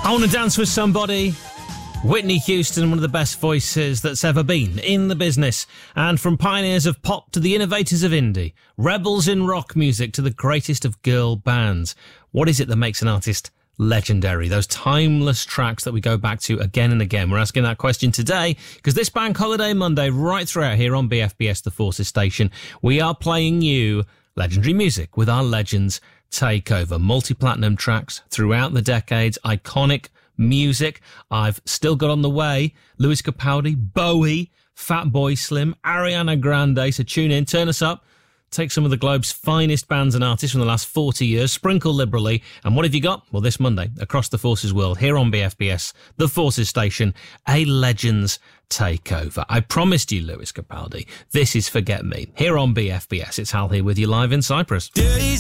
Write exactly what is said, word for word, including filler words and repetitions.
I Want to Dance With Somebody. Whitney Houston, one of the best voices that's ever been in the business. And from pioneers of pop to the innovators of indie, rebels in rock music to the greatest of girl bands. What is it that makes an artist legendary? Those timeless tracks that we go back to again and again. We're asking that question today because this Bank Holiday Monday, right throughout here on B F B S, the Forces Station, we are playing you legendary music with our Legends Takeover. Multi-platinum tracks throughout the decades, iconic music. I've still got on the way Lewis Capaldi, Bowie, Fatboy Slim, Ariana Grande. So tune in, turn us up, take some of the globe's finest bands and artists from the last forty years, sprinkle liberally. And what have you got? Well, this Monday, across the Forces world, here on B F B S, the Forces Station, a Legends Takeover. I promised you, Lewis Capaldi, this is Forget Me. Here on B F B S, it's Hal here with you live in Cyprus.